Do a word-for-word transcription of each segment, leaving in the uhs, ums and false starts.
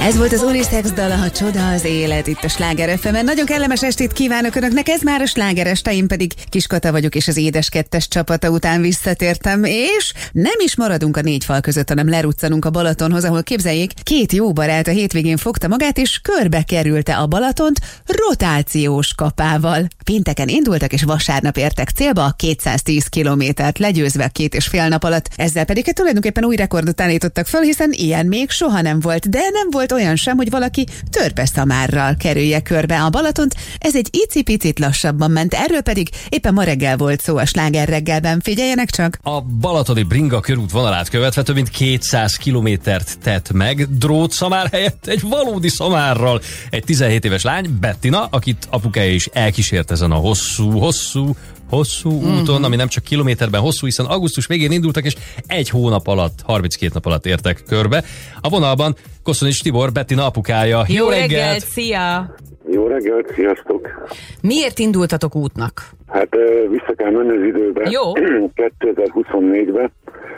Ez volt az unisex dal, a csoda az élet itt a Sláger ef emen. Nagyon kellemes estét kívánok Önöknek, ez már a Sláger este, én pedig Kiskata vagyok, és az Édes Kettes csapata után visszatértem, és nem is maradunk a négy fal között, hanem leruccanunk a Balatonhoz, ahol képzeljék, két jó barát a hétvégén fogta magát, és körbe kerülte a Balatont rotációs kapával. Pénteken indultak, és vasárnap értek célba a kétszáztíz kilométert legyőzve két és fél nap alatt. Ezzel pedig hát tulajdonképpen új rekordot állítottak föl, hiszen ilyen még soha nem volt, de nem volt olyan sem, hogy valaki törpeszamárral kerülje körbe a Balatont. Ez egy icipicit lassabban ment, erről pedig éppen ma reggel volt szó a Sláger reggelben. Figyeljenek csak! A balatoni bringa körút vonalát követve több mint kétszáz kilométert tett meg, drótszamár helyett egy valódi szamárral. Egy tizenhét éves lány, Bettina, akit apukája is elkísért ezen a hosszú, hosszú, hosszú mm-hmm. úton, ami nem csak kilométerben hosszú, hiszen augusztus végén indultak, és egy hónap alatt, harminckét nap alatt értek körbe. A vonalban Koszonics Tibor, Bettina apukája. Jó, Jó reggelt! reggelt! Szia! Jó reggelt, sziasztok! Miért indultatok útnak? Hát vissza kell menni az időbe. Jó. kétezer-huszonnégyben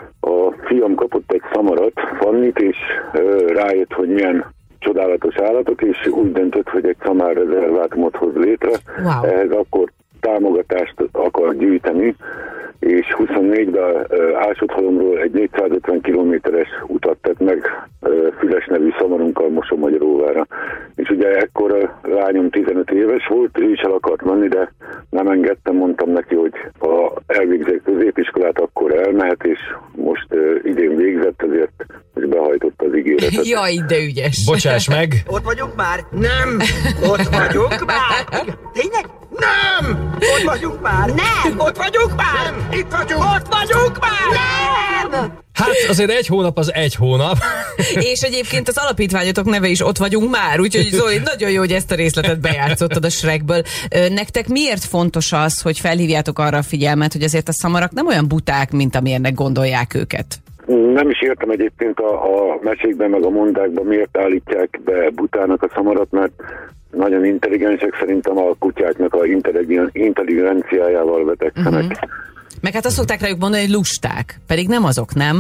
a fiam kapott egy szamarat, Fannit, és rájött, hogy milyen csodálatos állatok, és úgy döntött, hogy egy szamár rezervátumot hoz létre. Wow. Ehhez akkor támogatást akar gyűjteni, és huszonnégyben Ásodhalomról egy négyszázötven kilométeres utat tett meg Füles nevű szamarunkkal Mosonmagyaróvára. És ugye ekkor a lányom tizenöt éves volt, ő is el akart menni, de nem engedtem, mondtam neki, hogy ha elvégzett középiskolát, akkor elmehet, és most uh, idén végzett, ezért és behajtotta az ígéretet. Jaj, de ügyes! Bocsáss meg! Ott vagyunk már? Nem! Ott vagyunk már? Tényleg? Nem! Ott vagyunk már? Nem! Ott vagyunk már? Nem! Itt vagyunk! Ott vagyunk már? Nem! Hát azért egy hónap az egy hónap. És egyébként az alapítványotok neve is Ott vagyunk már, úgyhogy Zoli, nagyon jó, hogy ezt a részletet bejátszottad a Shrekből. Nektek miért fontos az, hogy felhívjátok arra a figyelmet, hogy azért a szamarak nem olyan buták, mint amilyennek gondolják őket? Nem is értem egyébként a, a mesékben, meg a mondákban, miért állítják be butának a szamarat, mert nagyon intelligensek, szerintem a kutyáknak a intelligenciájával vetekszenek. Uh-huh. Meg hát azt szokták rájuk mondani, hogy lusták, pedig nem azok, nem?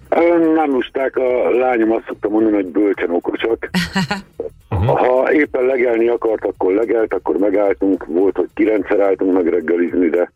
Nem lusták, a lányom azt szokta mondani, hogy bölcsen okosak. Uh-huh. Ha éppen legelni akart, akkor legelt, akkor megálltunk, volt, hogy kilencszer álltunk meg reggelizni, de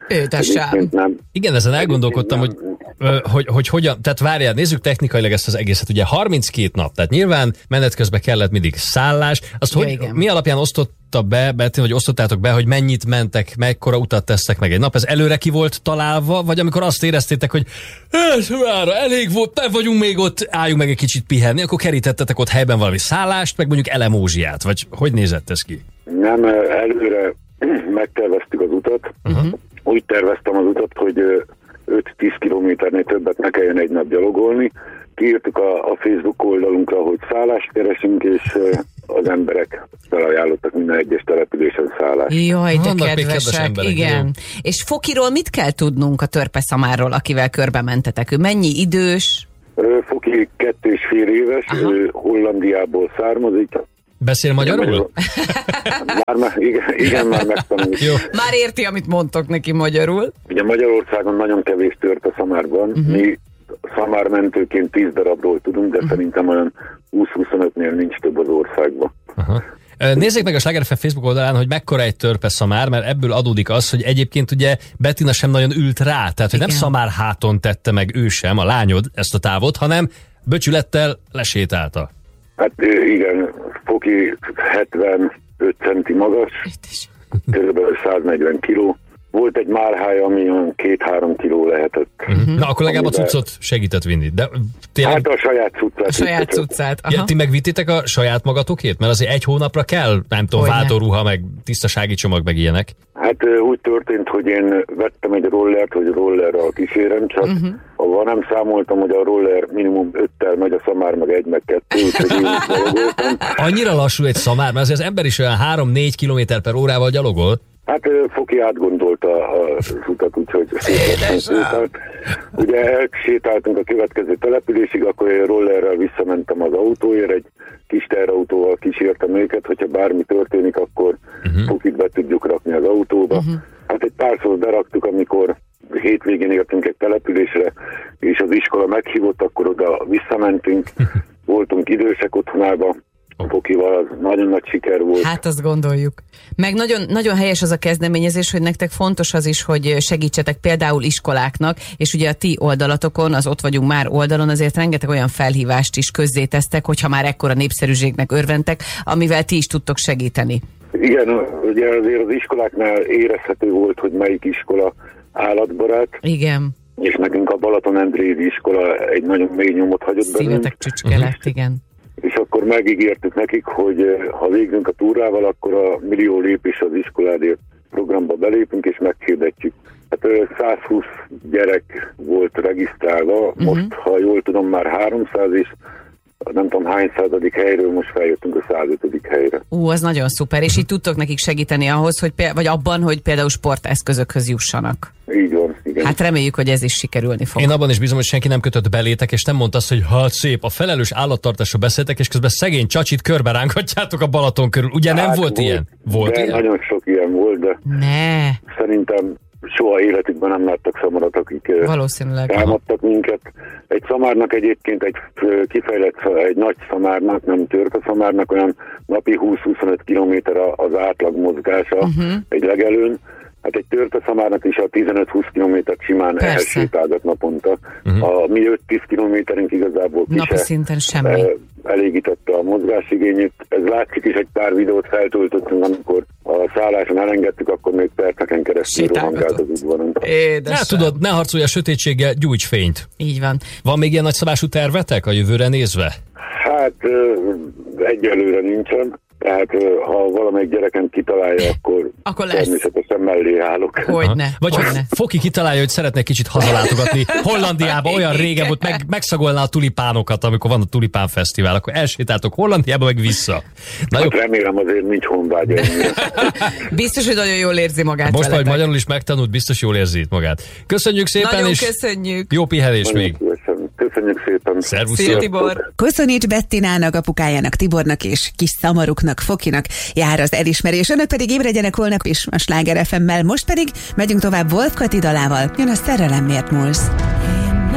nem. Igen, ezen elgondolkodtam, hogy, hogy, hogy hogyan, tehát várjál, nézzük technikailag ezt az egészet, ugye harminckét nap, tehát nyilván menet közben kellett mindig szállás, azt ja, hogy igen. Mi alapján osztotta be, Bettina, hogy osztottátok be, hogy mennyit mentek, mekkora utat tesztek meg egy nap, ez előre ki volt találva, vagy amikor azt éreztétek, hogy ez már elég volt, nem vagyunk még ott, álljunk meg egy kicsit pihenni, akkor kerítettetek ott helyben valami szállást, meg mondjuk Elemózsiát, vagy hogy nézett ez ki? Nem, előre megterveztük az utat, uh-huh. Úgy terveztem az utat, hogy öt-tíz kilométernél többet ne kelljen egy nap gyalogolni. Kiírtuk a, a Facebook oldalunkra, hogy szállást keresünk, és az emberek felajánlottak minden egyes településen szállást. Jaj, de Vannak kedvesek, emberek, igen. Jó. És Fokiról mit kell tudnunk a törpeszamárról, akivel körbe mentetek? Ő mennyi idős? Foki kettő és fél éves, ő Hollandiából származik. Beszél magyarul? Már, már, igen, igen, már megtanult. Már érti, amit mondtok neki magyarul. Ugye Magyarországon nagyon kevés törpeszamár van. Uh-huh. Mi szamármentőként tíz darabról tudunk, de uh-huh. szerintem olyan húsz-huszonötnél nincs több az országban. Uh-huh. Nézzék meg a Sláger ef em Facebook oldalán, hogy mekkora egy törpeszamár, mert ebből adódik az, hogy egyébként ugye Bettina sem nagyon ült rá, tehát hogy nem szamár háton tette meg ő sem, a lányod ezt a távot, hanem böcsülettel lesétálta. Hát igen, Foki hetvenöt centi magas, körülbelül száznegyven kiló. Volt egy márhája, ami olyan két-három kiló lehetett. Uh-huh. Na, akkor legalább a cuccot segített vinni. De tényleg... Hát a saját cuccát. A saját cuccát. Ja, ti megvittétek a saját magatokét? Mert azért egy hónapra kell, nem tudom, váltóruha, meg tisztasági csomag, meg ilyenek. Hát úgy történt, hogy én vettem egy rollert, hogy rollerral kísérem, csak uh-huh. avval nem számoltam, hogy a roller minimum öttel megy, a szamár meg egy, meg kettő, úgyhogy én is gyalogoltam. Annyira lassú egy szamár, mert azért az ember is olyan három-négy kilométer per órával gyalogol. Hát Foki átgondolta az utat, úgyhogy sétáltunk. Ugye sétáltunk a következő településig, akkor én rollerrel visszamentem az autóért, egy kis terautóval kísértem őket, hogyha bármi történik, akkor uh-huh. Fokit be tudjuk rakni az autóba. Uh-huh. Hát egy párszor beraktuk, amikor hétvégén értünk egy településre, és az iskola meghívott, akkor oda visszamentünk, uh-huh. voltunk idősek otthonába, Fokival, az nagyon nagy siker volt. Hát azt gondoljuk. Meg nagyon, nagyon helyes az a kezdeményezés, hogy nektek fontos az is, hogy segítsetek például iskoláknak, és ugye a ti oldalatokon, az Ott vagyunk már oldalon azért rengeteg olyan felhívást is közzétesztek, hogyha már ekkora népszerűségnek örventek, amivel ti is tudtok segíteni. Igen, ugye azért az iskoláknál érezhető volt, hogy melyik iskola állatbarát. Igen. És nekünk a Balatonendrézi iskola egy nagyon mély nyomot hagyott bennünk. Szívetek csücske lett, igen. És akkor megígértük nekik, hogy ha végzünk a túrával, akkor a millió lépés az iskoládért programba belépünk, és meghirdetjük. Hát százhúsz gyerek volt regisztrálva, uh-huh. most, ha jól tudom, már háromszáz, és nem tudom hány századik helyről, most feljöttünk a százötödik helyre. Ú, az nagyon szuper, és így tudtok nekik segíteni ahhoz, hogy vagy abban, hogy például sporteszközökhöz jussanak. Így van, igen. Hát reméljük, hogy ez is sikerülni fog. Én abban is bízom, hogy senki nem kötött belétek, és nem mondta azt, hogy hát szép, a felelős állattartásról beszéltek, és közben szegény csacsit körbe ránkatjátok a Balaton körül. Ugye nem hát volt, volt ilyen? Volt de ilyen? Nagyon sok ilyen volt, de ne. Szerintem soha életükben nem láttak szamarat, akik valószínűleg támadtak minket. Egy szamárnak egyébként, egy kifejlett, egy nagy szamárnak, nem törpe szamárnak, olyan napi húsz-huszonöt kilométer az átlag mozgása uh-huh. egy legelőn. Hát egy törpe szamárnak is a tizenöt-húsz kilométert simán elsétálgat naponta. Uh-huh. A mi öt-tíz kilométerünk igazából ki napi szinten semmi. Elégítette a mozgásigényét. Ez látszik is, egy pár videót feltöltöttünk, amikor a szálláson elengedtük, akkor még perceken keresztül rohangált az udvaron. Hát tudod, ne harcolj a sötétséggel, gyújts fényt. Így van. Van még ilyen nagyszabású tervetek a jövőre nézve? Hát egyelőre nincsen. Tehát ha valamelyik gyerekem kitalálja, akkor, akkor természetesen mellé állok. Hogyne. Vagy Hogyne. hogy Foki kitalálja, hogy szeretne kicsit hazalátogatni Hollandiába, olyan régen volt, meg, megszagolná a tulipánokat, amikor van a tulipán fesztivál, akkor elsétáltok Hollandiába, meg vissza. Na hát jó. Remélem azért nincs honvágya. Biztos, hogy nagyon jól érzi magát. Most, hogy magyarul is megtanult, biztos jól érzi itt magát. Köszönjük szépen, nagyon és köszönjük. Jó pihenés nagyon még. Köszönjük. Köszönjük szépen. Szervusz. Szia, Tibor. Köszönics Bettinának, apukájának, Tibornak és kis szamaruknak, Fokinak jár az elismerés. Önök pedig ébredjenek holnap is a Sláger ef emmel. Most pedig megyünk tovább Wolf Kati dalával. Jön a Szerelem miért múlsz.